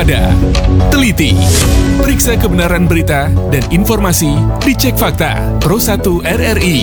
waspada, teliti, periksa kebenaran berita dan informasi di Cek Fakta Pro 1 RRI.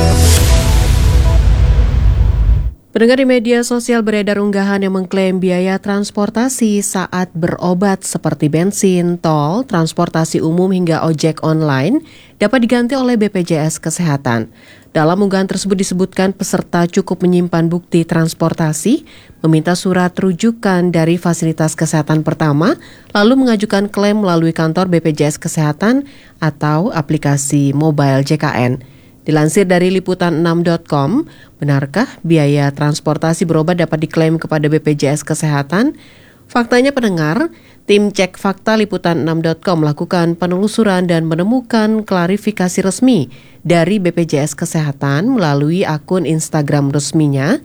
Pendengar, di media sosial beredar unggahan yang mengklaim biaya transportasi saat berobat seperti bensin, tol, transportasi umum hingga ojek online dapat diganti oleh BPJS Kesehatan. Dalam unggahan tersebut disebutkan peserta cukup menyimpan bukti transportasi, meminta surat rujukan dari fasilitas kesehatan pertama, lalu mengajukan klaim melalui kantor BPJS Kesehatan atau aplikasi mobile JKN. Dilansir dari liputan6.com, benarkah biaya transportasi berobat dapat diklaim kepada BPJS Kesehatan? Faktanya pendengar, tim Cek Fakta liputan6.com melakukan penelusuran dan menemukan klarifikasi resmi dari BPJS Kesehatan melalui akun Instagram resminya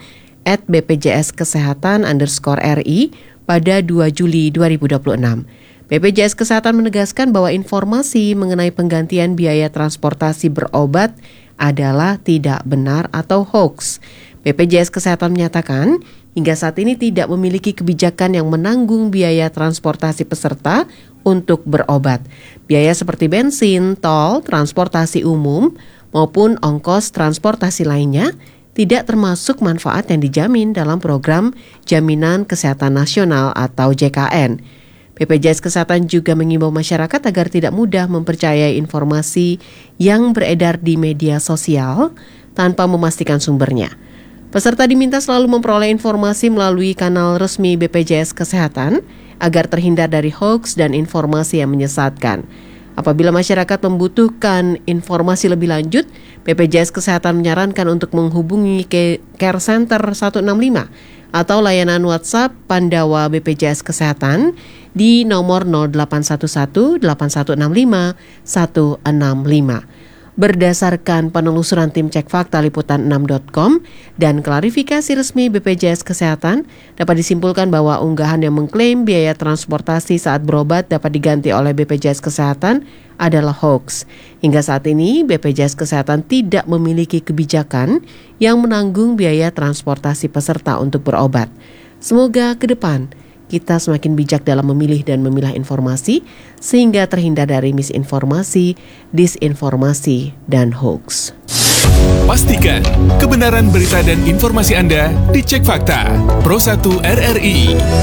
@bpjskesehatan_ri pada 2 Juli 2026. BPJS Kesehatan menegaskan bahwa informasi mengenai penggantian biaya transportasi berobat adalah tidak benar atau hoax. BPJS Kesehatan menyatakan hingga saat ini tidak memiliki kebijakan yang menanggung biaya transportasi peserta untuk berobat. Biaya seperti bensin, tol, transportasi umum, maupun ongkos transportasi lainnya tidak termasuk manfaat yang dijamin dalam program Jaminan Kesehatan Nasional atau JKN. BPJS Kesehatan juga mengimbau masyarakat agar tidak mudah mempercayai informasi yang beredar di media sosial tanpa memastikan sumbernya. Peserta diminta selalu memperoleh informasi melalui kanal resmi BPJS Kesehatan agar terhindar dari hoaks dan informasi yang menyesatkan. Apabila masyarakat membutuhkan informasi lebih lanjut, BPJS Kesehatan menyarankan untuk menghubungi Care Center 165 atau layanan WhatsApp Pandawa BPJS Kesehatan di nomor 0811 8165 165. Berdasarkan penelusuran tim Cek Fakta liputan6.com dan klarifikasi resmi BPJS Kesehatan, dapat disimpulkan bahwa unggahan yang mengklaim biaya transportasi saat berobat dapat diganti oleh BPJS Kesehatan adalah hoax. Hingga saat ini, BPJS Kesehatan tidak memiliki kebijakan yang menanggung biaya transportasi peserta untuk berobat. Semoga ke depan kita semakin bijak dalam memilih dan memilah informasi sehingga terhindar dari misinformasi, disinformasi, dan hoax. Pastikan kebenaran berita dan informasi Anda di Cek Fakta Pro 1 RRI.